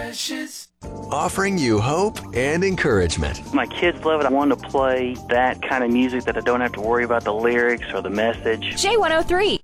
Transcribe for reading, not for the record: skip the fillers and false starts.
Offering you hope and encouragement. My kids love it. I want to play that kind of music that I don't have to worry about the lyrics or the message. J103.